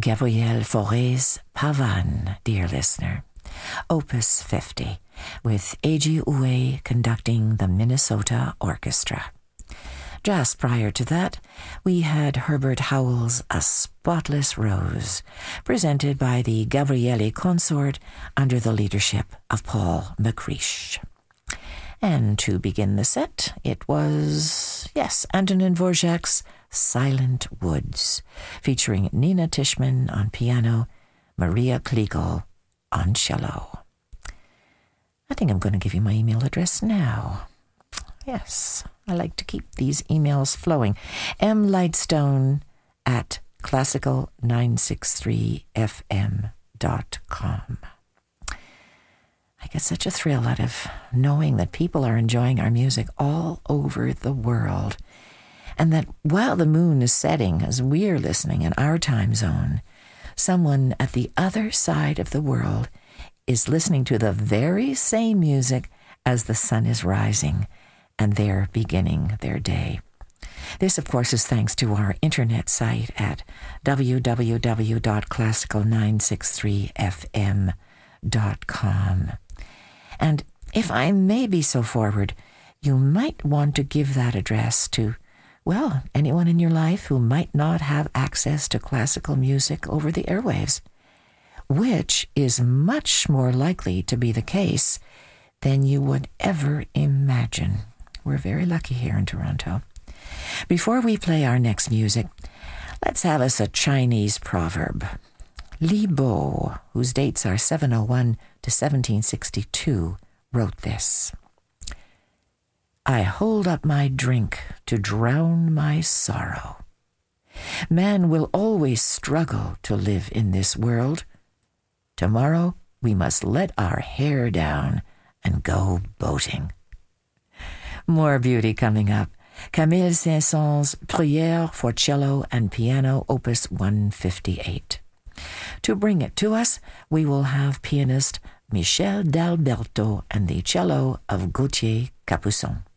Gabriel Fauré's Pavane, dear listener, Opus 50, with A.G. Uwe conducting the Minnesota Orchestra. Just prior to that, we had Herbert Howell's A Spotless Rose, presented by the Gabrieli Consort under the leadership of Paul McCreish. And to begin the set, it was, Antonin Dvorak's Silent Woods, featuring Nina Tishman on piano, Maria Kliegel on cello. I think I'm going to give you my email address now. Yes, I like to keep these emails flowing. mlightstone@classical963fm.com. I get such a thrill out of knowing that people are enjoying our music all over the world, and that while the moon is setting as we're listening in our time zone, someone at the other side of the world is listening to the very same music as the sun is rising, and they're beginning their day. This, of course, is thanks to our internet site at www.classical963fm.com. And if I may be so forward, you might want to give that address to, well, anyone in your life who might not have access to classical music over the airwaves, which is much more likely to be the case than you would ever imagine. We're very lucky here in Toronto. Before we play our next music, let's have us a Chinese proverb. Li Bo, whose dates are 701 to 1762, wrote this: I hold up my drink to drown my sorrow. Man will always struggle to live in this world. Tomorrow we must let our hair down and go boating. More beauty coming up. Camille Saint-Saëns' Prière for Cello and Piano, Opus 158. To bring it to us, we will have pianist Michel D'Alberto and the cello of Gauthier Capuçon.